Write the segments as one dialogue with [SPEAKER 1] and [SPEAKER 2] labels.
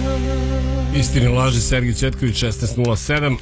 [SPEAKER 1] Istini laži, Sergij Cvetković, 16.07.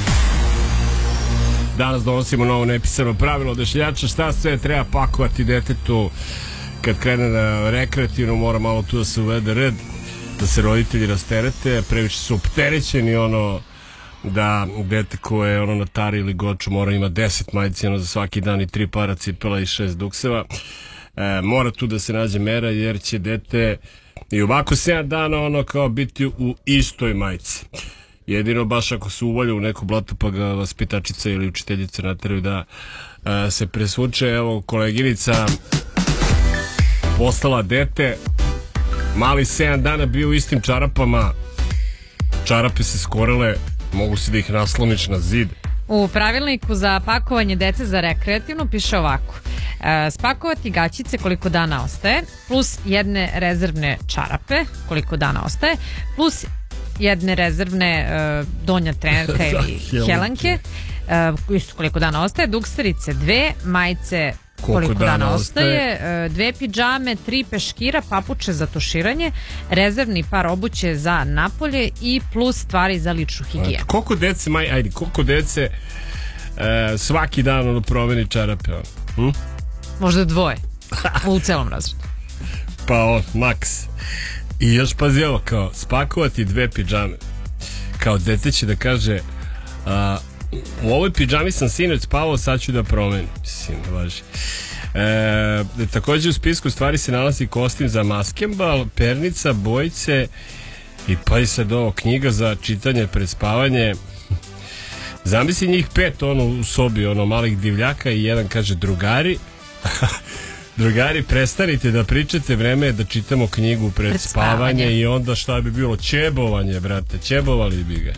[SPEAKER 1] Danas donosimo novo nepisano pravilo odašiljača. Šta sve treba pakovati detetu kad krene na rekreativno, mora malo tu da se uvede red, da se roditelji rasterete, previše su opterećeni, da dete koje je na tari ili goču mora ima 10 majici za svaki dan i 3 para cipela i 6 dukseva. Mora tu da se nađe mera, jer će dete i ovako 7 dana kao biti u istoj majici. Jedino baš ako se uvalja u neko blato pa ga vaspitačica ili učiteljica nateraju da se presvuče. Evo, koleginica poslala dete, mali 7 dana bio u istim čarapama, čarape se skorele, mogu si da ih nasloniš na zid.
[SPEAKER 2] U pravilniku za pakovanje dece za rekreativno piše ovako: spakovati gaćice koliko dana ostaje, plus jedne rezervne čarape koliko dana ostaje, plus jedne rezervne donja trenerka ili helanke isto koliko dana ostaje, dukserice 2, majice koliko dana ostaje, 2 pidžame, 3 peškira, papuče za tuširanje, rezervni par obuće za napolje i plus stvari za ličnu higijenu. Koliko dece
[SPEAKER 1] svaki dan promeni čarape?
[SPEAKER 2] Možda 2 u celom razredu.
[SPEAKER 1] Pa maks. I još pazi ovo, kao spakovati 2 pidžame. Kao dete će da kaže u ovoj pidžami sam sinoć spavao, sad ću da promenim. Mislim, važi. Također u spisku stvari se nalazi kostim za maskembal, pernica, bojice i pa i sad ovo, knjiga za čitanje pred spavanje. Zamisli njih 5 u sobi, malih divljaka, i jedan kaže: drugari drugari, prestanite da pričate, vreme je da čitamo knjigu pred spavanje. I onda šta bi bilo? Ćebovanje, brate, ćebovali bi ga.